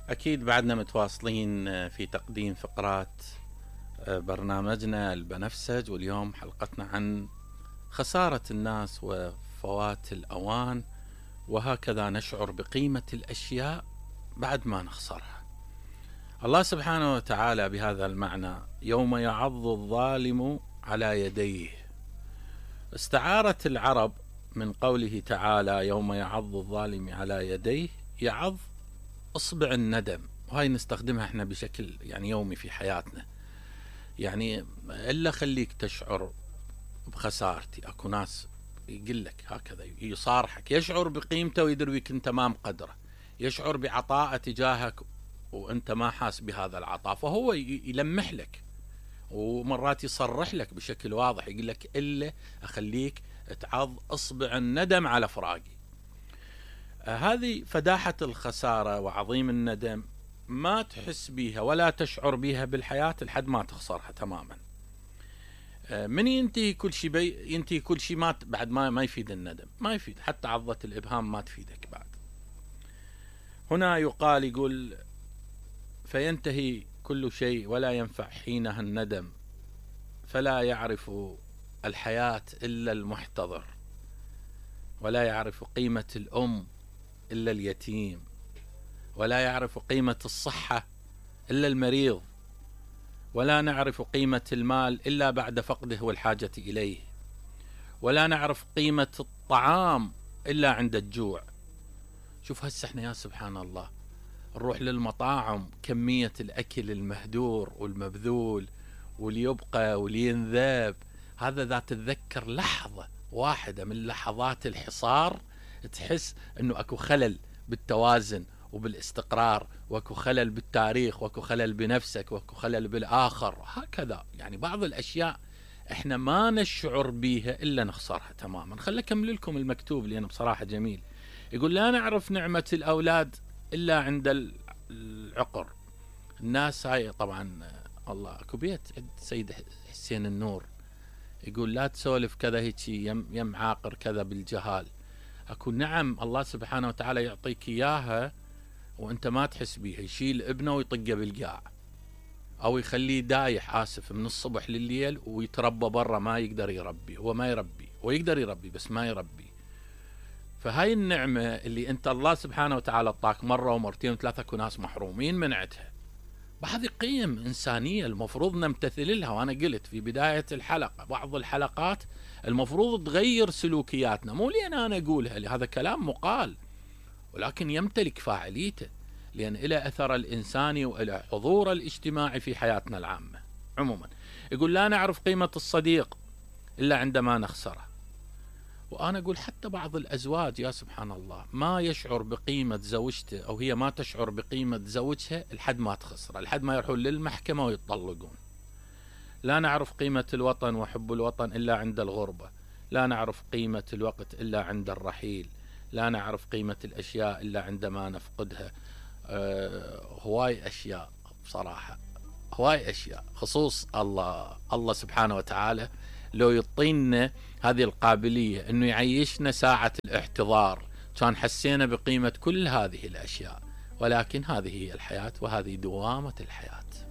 أكيد بعدنا متواصلين في تقديم فقرات برنامجنا البنفسج، واليوم حلقتنا عن خسارة الناس وفوات الأوان، وهكذا نشعر بقيمة الأشياء بعد ما نخسرها. الله سبحانه وتعالى بهذا المعنى يوم يعض الظالم على يديه، استعارت العرب من قوله تعالى يوم يعض الظالم على يديه، يعض اصبع الندم، وهاي نستخدمها احنا بشكل يومي في حياتنا. الا خليك تشعر بخسارتي. اكو ناس يقول لك هكذا، يصارحك، يشعر بقيمته ويدريك انت ما مقدره، يشعر بعطاءه تجاهك وانت ما حاس بهذا العطاء، فهو يلمح لك، ومرات يصرح لك بشكل واضح، يقول لك الا اخليك تعض اصبع الندم على فراقي. هذه فداحة الخسارة وعظيم الندم، ما تحس بيها ولا تشعر بيها بالحياة لحد ما تخسرها تماما. من ينتهي كل شيء ينتهي كل شيء، بعد ما يفيد الندم، ما يفيد، حتى عضة الإبهام ما تفيدك بعد. هنا يقول فينتهي كل شيء ولا ينفع حينها الندم، فلا يعرف الحياة إلا المحتضر، ولا يعرف قيمة الأم إلا اليتيم، ولا يعرف قيمة الصحة إلا المريض، ولا نعرف قيمة المال إلا بعد فقده والحاجة إليه، ولا نعرف قيمة الطعام إلا عند الجوع. شوف هسه احنا يا سبحان الله نروح للمطاعم، كمية الأكل المهدور والمبذول واللي يبقى واللي ينذاب، هذا ذات تتذكر لحظة واحدة من لحظات الحصار تحس أنه أكو خلل بالتوازن وبالاستقرار، واكو خلل بالتاريخ، واكو خلل بنفسك، واكو خلل بالآخر. هكذا بعض الأشياء احنا ما نشعر بيها إلا نخسرها تماما. خلي أكمل لكم المكتوب لأنه بصراحة جميل. يقول لا نعرف نعمة الأولاد إلا عند العقر. الناس هاي طبعا الله اكو بيت سيد حسين النور يقول لا تسولف كذا هيك يم عاقر كذا بالجهال. اكو نعم الله سبحانه وتعالى يعطيك اياها وانت ما تحس بيها، يشيل ابنه ويطقه بالقاع، او يخليه دايح اسف من الصبح لليل ويتربى برا، ما يقدر يربي، هو ما يربي، ويقدر يربي بس ما يربي. فهاي النعمة اللي انت الله سبحانه وتعالى اعطاك مرة ومرتين وثلاثة، اكو ناس محرومين من عندها. هذه قيم إنسانية المفروض نمتثل لها، وأنا قلت في بداية الحلقة بعض الحلقات المفروض تغير سلوكياتنا، مو لأن أنا أقولها، هذا كلام مقال، ولكن يمتلك فاعليته، لأن إلى أثر الإنساني وإلى حضور الاجتماعي في حياتنا العامة. عموما يقول لا نعرف قيمة الصديق إلا عندما نخسره. وأنا أقول حتى بعض الأزواج يا سبحان الله ما يشعر بقيمة زوجته، أو هي ما تشعر بقيمة زوجها لحد ما تخسره، لحد ما يروحون للمحكمة ويطلقون. لا نعرف قيمة الوطن وحب الوطن إلا عند الغربة. لا نعرف قيمة الوقت إلا عند الرحيل. لا نعرف قيمة الأشياء إلا عندما نفقدها. هواي أشياء بصراحة، هواي أشياء، خصوص الله سبحانه وتعالى لو يعطينا هذه القابلية أنه يعيشنا ساعة الاحتضار كان حسينا بقيمة كل هذه الأشياء. ولكن هذه هي الحياة، وهذه دوامة الحياة.